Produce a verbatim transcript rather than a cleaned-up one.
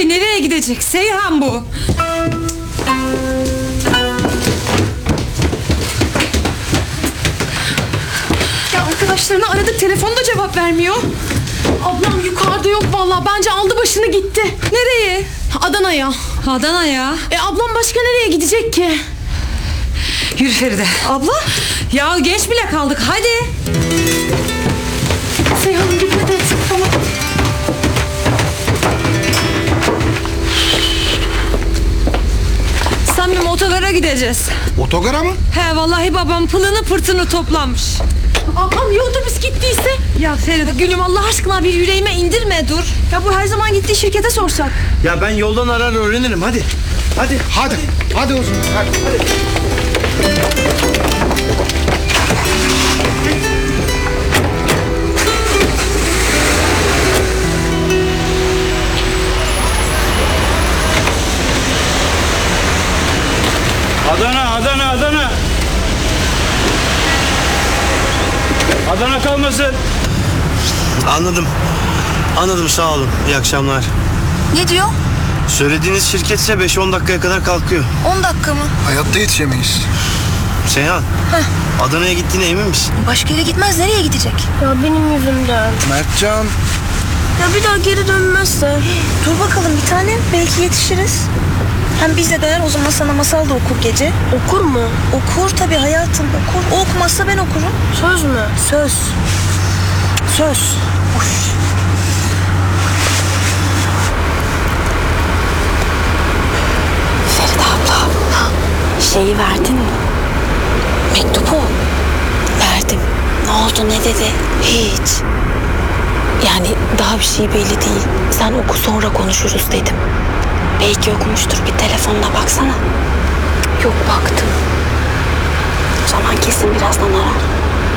Nereye nereye gidecek? Seyhan bu. Ya arkadaşlarını aradık, telefonda cevap vermiyor. Ablam yukarıda yok vallahi. Bence aldı başını gitti. Nereye? Adana'ya. Adana'ya. E ablam başka nereye gidecek ki? Yürü Feride. Abla? Ya geç bile kaldık, hadi. Seyhan'ım dikkat et. Tamam. Samim otogara gideceğiz. Otogara mı? He vallahi babam pılını pırtını toplamış. Ablam ya otobüs gittiyse? Ya Feride gülüm Allah aşkına bir yüreğime indirme dur. Ya bu her zaman gittiği şirkete sorsak. Ya ben yoldan arar öğrenirim, hadi. Hadi. Hadi. Hadi o zaman. Hadi. Adana, Adana, Adana. Adana kalmasın. Anladım. Anladım, sağ olun. İyi akşamlar. Ne diyor? Söylediğiniz şirketse beş on dakikaya kadar kalkıyor. on dakika mı? Hayatta yetişemeyiz. Seyhan, Adana'ya gittiğine emin misin? Başka yere gitmez, nereye gidecek? Ya benim yüzümden. Mertcan. Ya bir daha geri dönmezse. Dur bakalım bir tane, belki yetişiriz. Hem biz de döner, o zaman sana masal da okur gece. Okur mu? Okur tabii hayatım, okur. O okumazsa ben okurum. Söz mü? Söz. Söz. Of. Feride abla, şeyi verdin mi? Mektubu verdim. Ne oldu, ne dedi? Hiç. Yani daha bir şey belli değil. Sen oku, sonra konuşuruz dedim. Belki okumuştur, bir telefonuna baksana. Yok, baktım. O zaman kesin birazdan arar.